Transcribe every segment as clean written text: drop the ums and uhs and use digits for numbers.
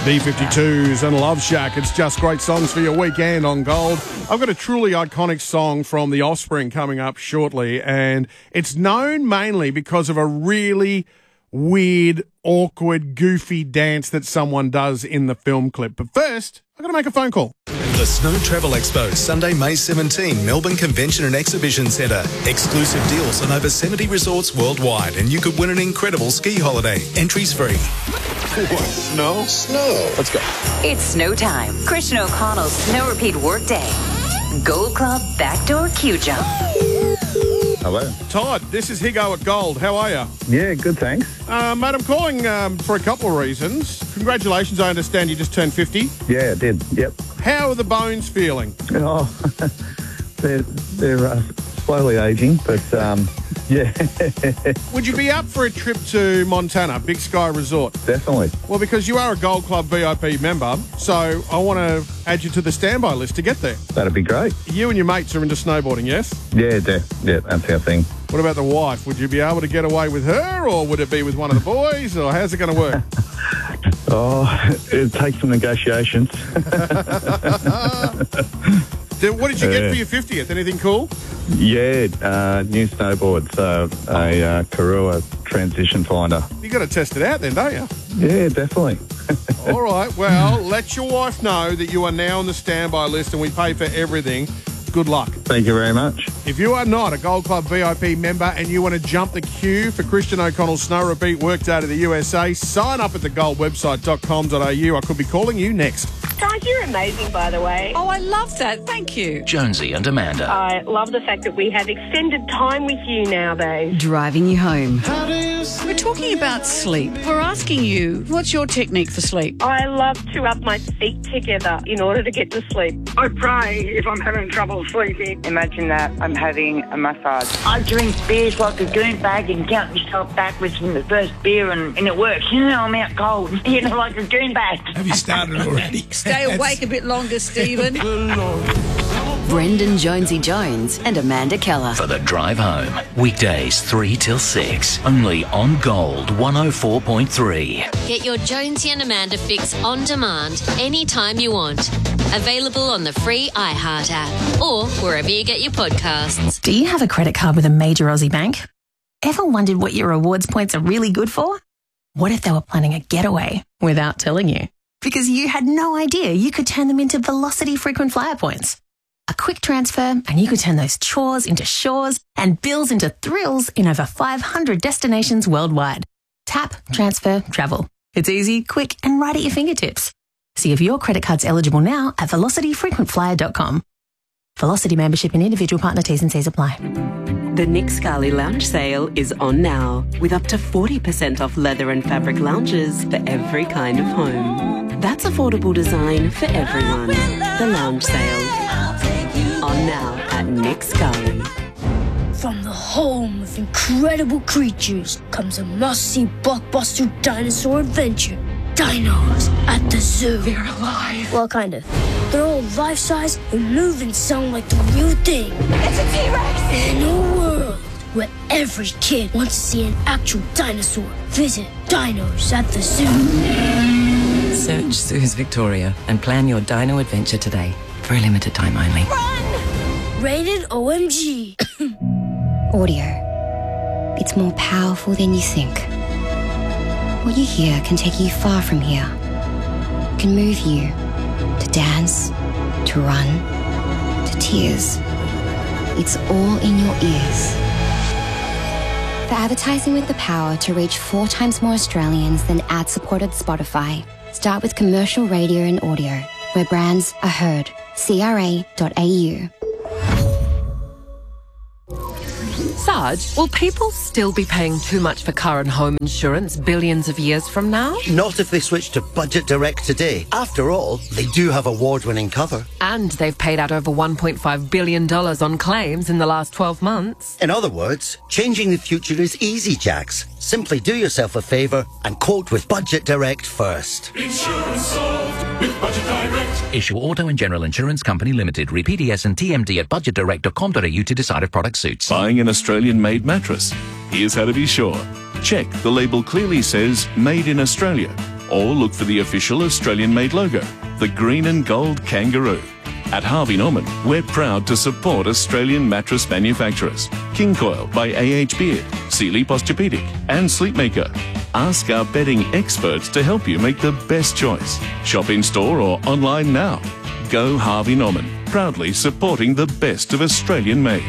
B-52s and Love Shack. It's just great songs for your weekend on Gold. I've got a truly iconic song from The Offspring coming up shortly, and it's known mainly because of a really weird, awkward, goofy dance that someone does in the film clip. But first, I've got to make a phone call. The Snow Travel Expo, Sunday, May 17, Melbourne Convention and Exhibition Centre. Exclusive deals on over 70 resorts worldwide, and you could win an incredible ski holiday. Entries free. What? Snow? Snow. Let's go. It's snow time. Christian O'Connell's Snow Repeat Workday. Gold Club Backdoor Q-Jump. Hello. Todd, this is Higo at Gold. How are you? Yeah, good, thanks. Mate, I'm calling for a couple of reasons. Congratulations, I understand you just turned 50. Yeah, I did, yep. How are the bones feeling? Oh, they're slowly aging, but yeah. Would you be up for a trip to Montana, Big Sky Resort? Definitely. Well, because you are a Gold Club VIP member, so I want to add you to the standby list to get there. That'd be great. You and your mates are into snowboarding, yes? Yeah, that's our thing. What about the wife? Would you be able to get away with her, or would it be with one of the boys, or how's it going to work? Oh, it takes some negotiations. What did you get for your 50th? Anything cool? Yeah, new snowboard, so a Karua Transition Finder. You got to test it out then, don't you? Yeah, definitely. All right, well, let your wife know that you are now on the standby list and we pay for everything. Good luck. Thank you very much. If you are not a Gold Club VIP member and you want to jump the queue for Christian O'Connell's Snow Repeat Workday to the USA, sign up at thegoldwebsite.com.au. I could be calling you next. Guys, you're amazing, by the way. Oh, I love that. Thank you. Jonesy and Amanda. I love the fact that we have extended time with you nowadays. Driving you home. We're talking about sleep. We're asking you, what's your technique for sleep? I love to rub my feet together in order to get to sleep. I pray if I'm having trouble sleeping. Imagine that I'm having a massage. I drink beers like a goonbag and count myself backwards from the first beer and it works. You know, I'm out cold. You know, like a goonbag. Have you started already? Stay awake a bit longer, Stephen. Brendan Jonesy Jones and Amanda Keller. For the drive home. Weekdays 3 till 6. Only on Gold 104.3. Get your Jonesy and Amanda fix on demand anytime you want. Available on the free iHeart app or wherever you get your podcasts. Do you have a credit card with a major Aussie bank? Ever wondered what your rewards points are really good for? What if they were planning a getaway without telling you? Because you had no idea you could turn them into Velocity frequent flyer points. A quick transfer and you could turn those chores into shores and bills into thrills in over 500 destinations worldwide. Tap, transfer, travel. It's easy, quick and right at your fingertips. See if your credit card's eligible now at velocityfrequentflyer.com. Velocity membership and individual partner T's and C's apply. The Nick Scali Lounge sale is on now, with up to 40% off leather and fabric lounges for every kind of home. That's affordable design for everyone. The Lounge sale. On now at Nick Scali. From the home of incredible creatures comes a must-see blockbuster dinosaur adventure. Dinos at the zoo. They're alive. Well, kind of. They're all life-size and move and sound like the real thing. It's a T-Rex! In a world where every kid wants to see an actual dinosaur, visit Dinos at the zoo. Search Zoos Victoria and plan your dino adventure today. For a limited time only. Run! Rated OMG. Audio. It's more powerful than you think. What you hear can take you far from here. It can move you to dance, to run, to tears. It's all in your ears. For advertising with the power to reach 4 times more Australians than ad-supported Spotify, start with commercial radio and audio, where brands are heard. CRA.au. Sarge, will people still be paying too much for car and home insurance billions of years from now? Not if they switch to Budget Direct today. After all, they do have award-winning cover. And they've paid out over $1.5 billion on claims in the last 12 months. In other words, changing the future is easy, Jax. Simply do yourself a favour and quote with Budget Direct first. Insurance solved with Budget Direct. Issue Auto and General Insurance Company Limited. Read PDS and TMD at budgetdirect.com.au to decide if product suits. Buying an Australian-made mattress? Here's how to be sure. Check the label clearly says Made in Australia. or look for the official Australian-made logo, the green and gold kangaroo. At Harvey Norman, we're proud to support Australian mattress manufacturers. King Coil by AH Beard, Sealy Posturepedic and Sleepmaker. Ask our bedding experts to help you make the best choice. Shop in-store or online now. Go Harvey Norman, proudly supporting the best of Australian-made.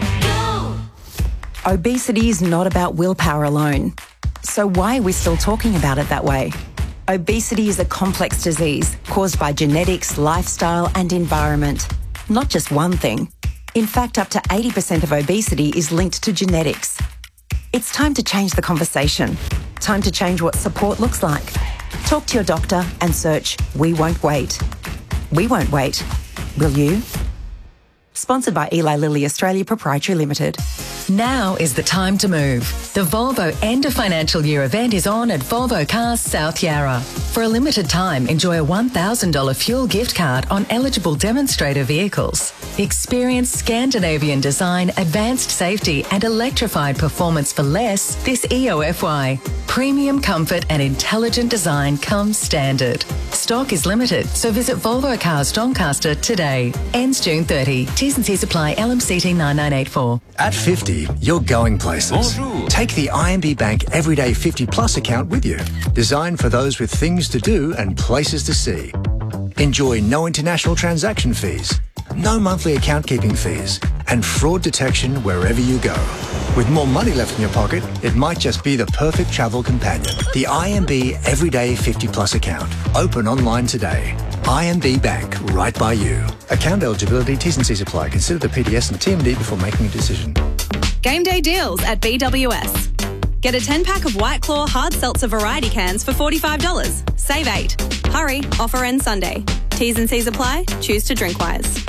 Obesity is not about willpower alone. So why are we still talking about it that way? Obesity is a complex disease caused by genetics, lifestyle and environment. Not just one thing. In fact, up to 80% of obesity is linked to genetics. It's time to change the conversation. Time to change what support looks like. Talk to your doctor and search We Won't Wait. We won't wait. Will you? Sponsored by Eli Lilly Australia Proprietary Limited. Now is the time to move. The Volvo End of Financial Year event is on at Volvo Cars South Yarra. For a limited time, enjoy a $1,000 fuel gift card on eligible demonstrator vehicles. Experience Scandinavian design, advanced safety and electrified performance for less this EOFY. Premium comfort and intelligent design comes standard. Stock is limited, so visit Volvo Cars Doncaster today. Ends June 30. T's and C's apply. LMCT 9984. At 50, you're going places. Bonjour. Take the IMB Bank Everyday 50 Plus account with you. Designed for those with things to do and places to see. Enjoy no international transaction fees, no monthly account keeping fees, and fraud detection wherever you go. With more money left in your pocket, it might just be the perfect travel companion. The IMB Everyday 50 Plus account. Open online today. IMB Bank, right by you. Account eligibility, T's and C's apply. Consider the PDS and TMD before making a decision. Game day deals at BWS. Get a 10-pack of White Claw hard seltzer variety cans for $45. Save $8. Hurry, offer ends Sunday. T's and C's apply. Choose to drink wise.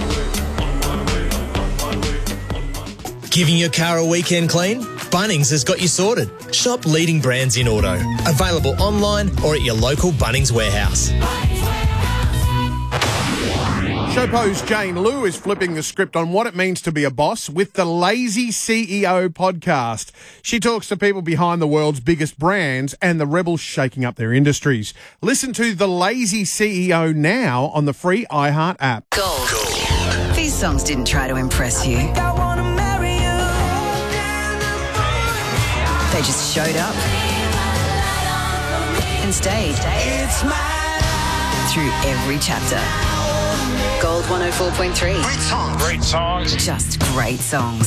Giving your car a weekend clean? Bunnings has got you sorted. Shop leading brands in auto. Available online or at your local Bunnings warehouse. Showpo's Jane Lou is flipping the script on what it means to be a boss with the Lazy CEO podcast. She talks to people behind the world's biggest brands and the rebels shaking up their industries. Listen to The Lazy CEO now on the free iHeart app. Gold. These songs didn't try to impress you. They just showed up and stayed through every chapter. Gold 104.3. Great songs. Great songs. Just great songs.